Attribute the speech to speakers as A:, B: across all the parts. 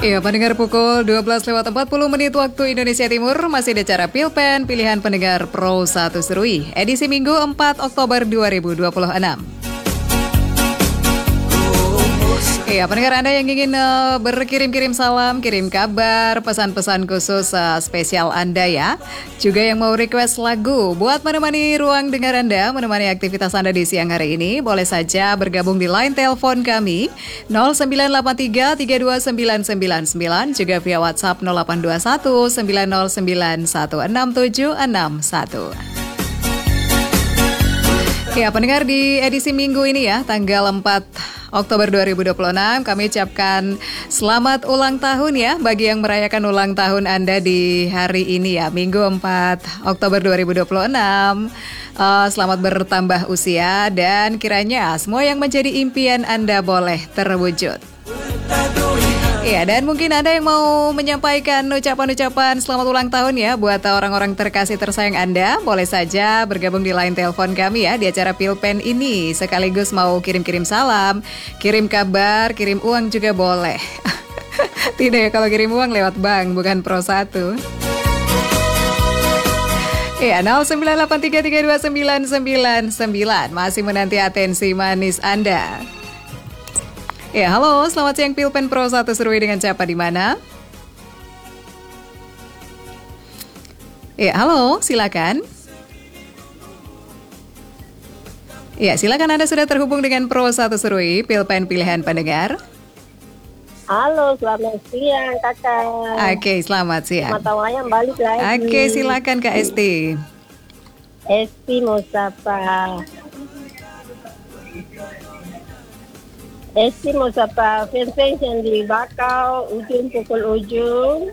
A: Iya, pendengar pukul 12:40 waktu Indonesia Timur masih ada acara Pilpen Pilihan Pendengar Pro 1 Serui edisi Minggu 4 Oktober 2026. Iya, pendengar Anda yang ingin berkirim-kirim salam, kirim kabar, pesan-pesan khusus spesial Anda ya. Juga yang mau request lagu buat menemani ruang dengar Anda, menemani aktivitas Anda di siang hari ini, boleh saja bergabung di line telepon kami 0983 329999, juga via WhatsApp 0821 909 16761. Ya, pendengar di edisi Minggu ini ya, tanggal 4 Oktober 2026, kami ucapkan selamat ulang tahun ya bagi yang merayakan ulang tahun Anda di hari ini ya, Minggu 4 Oktober 2026. Selamat bertambah usia dan kiranya semua yang menjadi impian Anda boleh terwujud. Iya, dan mungkin ada yang mau menyampaikan ucapan-ucapan selamat ulang tahun ya buat orang-orang terkasih tersayang Anda. Boleh saja bergabung di line telepon kami ya di acara Pilpen ini. Sekaligus mau kirim-kirim salam, kirim kabar, kirim uang juga boleh. Tidak ya, kalau kirim uang lewat bank, bukan Pro 1. Iya, 0983329999 masih menanti atensi manis Anda. Ya, halo, selamat siang Pilpen Pro 1 Serui dengan siapa di mana? Ya, halo, silakan. Ya, silakan Anda sudah terhubung dengan Pro 1 Serui, Pilpen Pilihan Pendengar.
B: Halo, selamat siang kakak.
A: Oke, selamat siang.
B: Mata wayang balik lagi.
A: Oke, silakan Kak Esti.
B: Esti mau sapa. Esti mau sapa fans yang di Bakau, ujung pukul ujung.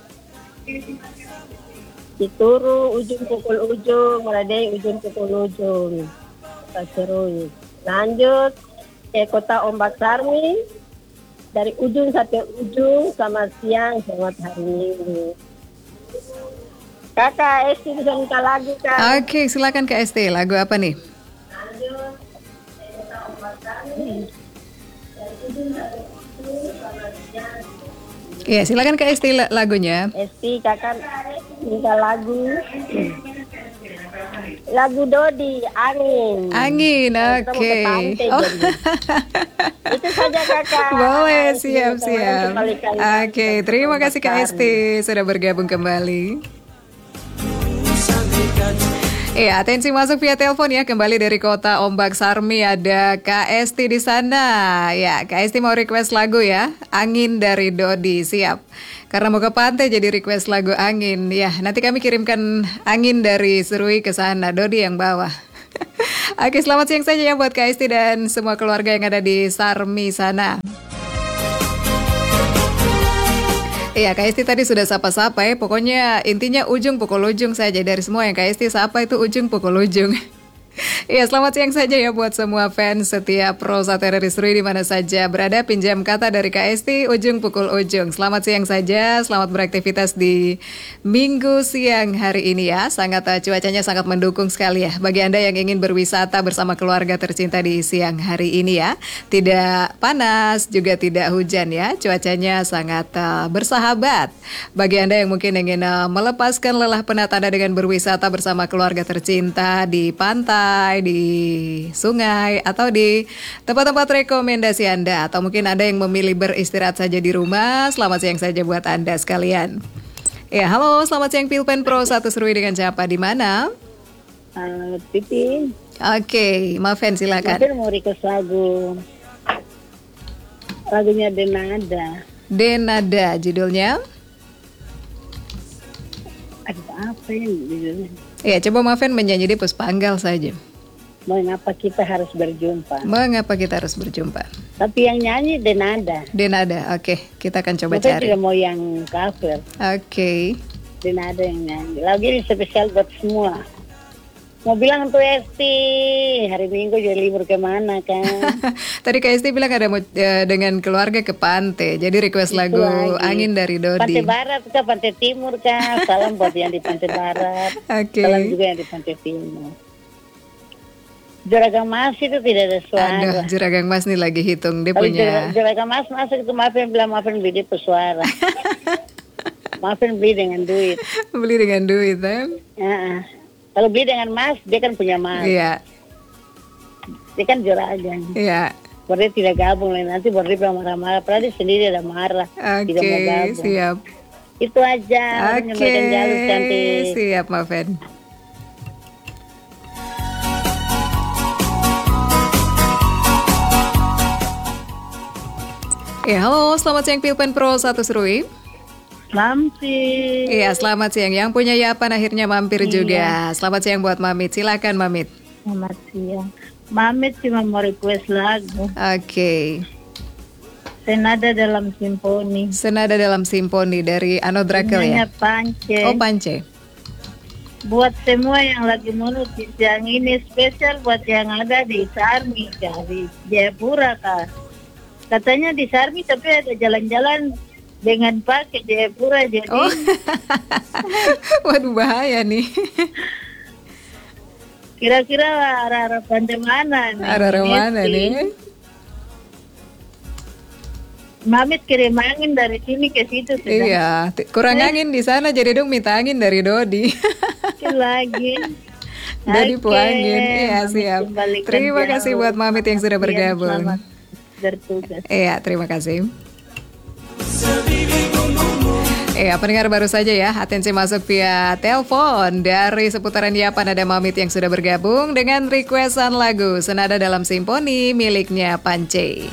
B: Di Turu, ujung pukul ujung. Meradei, ujung pukul ujung. Serui. Lanjut ke Kota Ombak Sarmi. Dari ujung sampai ujung, selamat siang, selamat hari Minggu. Kakak Esti bisa minta lagu kan?
A: Oke, silakan Kak Esti. Lagu apa nih?
B: Lanjut ke Kota Ombak Sarmi.
A: Iya, silakan Kak Esti lagunya.
B: Esti kakak minta lagu Dodi, Angin.
A: Angin, oke.
B: Oh. Itu saja kakak.
A: Boleh, siap-siap. Oke, terima kasih Kak Esti sudah bergabung kembali. Iya, atensi masuk via telepon ya, kembali dari Kota Ombak Sarmi ada Kak Esti di sana. Ya, Kak Esti mau request lagu ya, Angin dari Dodi, siap. Karena mau ke pantai jadi request lagu Angin. Ya, nanti kami kirimkan Angin dari Serui ke sana, Dodi yang bawah. Oke, selamat siang saja ya buat Kak Esti dan semua keluarga yang ada di Sarmi sana. Iya, Kak Esti tadi sudah sapa-sapa ya. Pokoknya intinya ujung pukul ujung saja. Dari semua yang Kak Esti sapa itu ujung pukul ujung. Iya, selamat siang saja ya buat semua fans setiap Pro 1 RRI Serui di mana saja berada. Pinjam kata dari Kak Esti, ujung pukul ujung. Selamat siang saja, selamat beraktivitas di Minggu siang hari ini ya. Cuacanya sangat mendukung sekali ya bagi Anda yang ingin berwisata bersama keluarga tercinta di siang hari ini ya. Tidak panas, juga tidak hujan ya. Cuacanya sangat bersahabat. Bagi Anda yang mungkin ingin melepaskan lelah penat Anda dengan berwisata bersama keluarga tercinta di pantai, di sungai, atau di tempat-tempat rekomendasi Anda, atau mungkin Anda yang memilih beristirahat saja di rumah, selamat siang saja buat Anda sekalian. Ya, halo, selamat siang Pilpen Pro 1 Serui dengan siapa di mana?
B: Pipi.
A: Oke, Maven silakan.
B: Maven mau request lagunya Denada.
A: Denada judulnya?
B: Aduh, apa ini judulnya?
A: Ya, coba Maven menyanyi di Puspanggal saja.
B: Mengapa kita harus berjumpa?
A: Mengapa kita harus berjumpa?
B: Tapi yang nyanyi Denada.
A: Denada, oke. Kita akan coba
B: Maven
A: cari.
B: juga mau yang cover.
A: Oke.
B: Denada yang nyanyi. Lagu ini spesial buat semua. Mau bilang tuh Esti, hari Minggu jadi libur kemana kan?
A: Tadi Kak Esti bilang ada mau dengan keluarga ke pantai. Jadi request lagu Angin dari Dodi.
B: Pantai Barat kah, Pantai Timur kah? Salam buat yang di Pantai Barat.
A: Oke.
B: Salam juga yang di Pantai Timur.
C: Juragan Mas itu tidak ada suara.
A: Aduh, Juragan Mas nih lagi hitung dia
C: Kalau
A: punya.
C: Juragan Mas masuk itu maafin bilang maafin beli dia pesuara. Maafin beli dengan duit.
A: Beli dengan duit kan?
C: Ya. Kalau beli dengan Mas, dia kan punya Mas.
A: Iya.
C: Dia kan juragan.
A: Iya.
C: Baru dia tidak gabung lagi, nanti baru dia bilang marah-marah. Padahal dia sendiri ada marah. Tidak mau
A: Oke,
C: gabung.
A: siap.
C: Itu aja.
A: Oke, siap Maven. Ya, halo, selamat siang Pilpen Pro 1 Serui.
C: Selamat siang.
A: Iya, selamat siang. Yang punya Yapan akhirnya mampir juga. Selamat siang buat Mamit. Silakan Mamit.
C: Selamat siang. Mamit cuma mau request lagu.
A: Oke.
C: Senada dalam Simponi.
A: Senada dalam Simponi dari Ano Drakel ya.
C: Pance.
A: Oh, Pance.
C: Buat semua yang lagi menulis yang ini spesial buat yang ada di Sarmi di Jayapura kak. Katanya di Sarmi tapi ada jalan-jalan dengan pakai Jayapura jadi.
A: Oh. Waduh bahaya nih.
C: Kira-kira arah-arah pantai mana nih?
A: Arah-arah mana nih?
C: Mamit kirim angin dari sini ke situ.
A: Iya, kurang angin di sana jadi dong minta angin dari Dodi.
C: Lagi.
A: Dodi puangin. Iya, siap. Terima kasih buat Mamit yang sudah bergabung.
C: Bertugas.
A: Iya, terima kasih. Pendengar baru saja ya, atensi masuk via telepon dari seputaran Yapan ada Mamit yang sudah bergabung dengan requestan lagu Senada dalam Simponi miliknya Pance.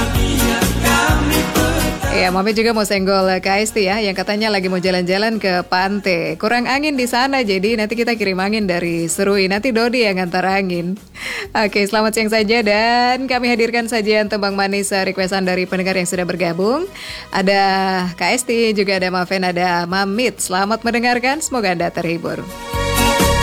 A: Mamit juga mau senggol KST ya, yang katanya lagi mau jalan-jalan ke pantai. Kurang angin di sana, jadi nanti kita kirim angin dari Serui. Nanti Dodi yang ngantar angin. Oke, selamat siang saja dan kami hadirkan sajian tembang manis requestan dari pendengar yang sudah bergabung. Ada KST, juga ada Maven, ada Mamit. Selamat mendengarkan, semoga Anda terhibur.